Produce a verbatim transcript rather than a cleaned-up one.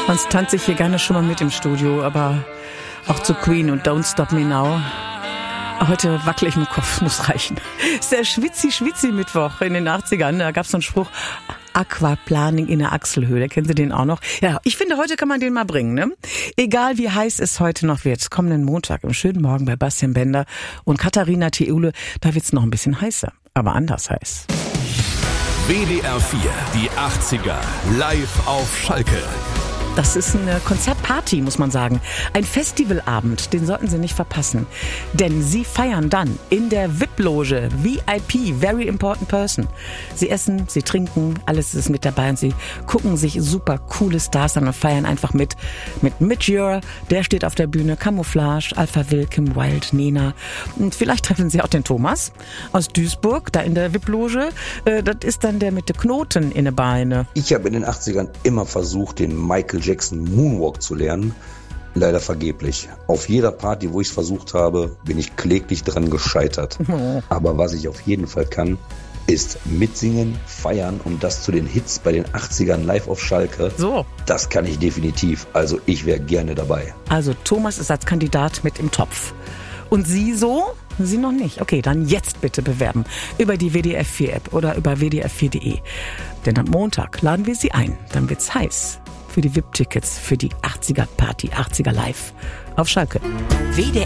Sonst tanze ich hier gerne schon mal mit im Studio, aber auch zu Queen und Don't Stop Me Now. Heute wackel ich mit dem Kopf, muss reichen. Ist der Schwitzi-Schwitzi-Mittwoch in den achtzigern. Da gab es so einen Spruch, Aquaplaning in der Achselhöhle. Kennen Sie den auch noch? Ja, ich finde, heute kann man den mal bringen, ne? Egal wie heiß es heute noch wird. Kommenden Montag, im schönen Morgen bei Bastian Bender und Katharina Theule, da wird's noch ein bisschen heißer, aber anders heiß. W D R vier, die achtziger, live auf Schalke. Das ist eine Konzertparty, muss man sagen. Ein Festivalabend, den sollten Sie nicht verpassen. Denn Sie feiern dann in der V I P-Loge, V I P, Very Important Person. Sie essen, Sie trinken, alles ist mit dabei und Sie gucken sich super coole Stars an und feiern einfach mit. Mit Midge, der steht auf der Bühne, Camouflage, Alpha Will, Kim Wilde, Nena. Und vielleicht treffen Sie auch den Thomas aus Duisburg, da in der V I P-Loge. Das ist dann der mit den Knoten in den Beine. Ich habe in den achtzigern immer versucht, den Michael Jackson Moonwalk zu lernen. Leider vergeblich. Auf jeder Party, wo ich es versucht habe, bin ich kläglich dran gescheitert. Oh. Aber was ich auf jeden Fall kann, ist mitsingen, feiern und das zu den Hits bei den achtzigern live auf Schalke. So. Das kann ich definitiv. Also ich wäre gerne dabei. Also Thomas ist als Kandidat mit im Topf. Und Sie so? Sie noch nicht. Okay, dann jetzt bitte bewerben. Über die W D R vier App oder über w d r vier punkt d e. Denn am Montag laden wir Sie ein. Dann wird's heiß. Für die V I P-Tickets für die achtziger Party, achtziger Live auf Schalke. W D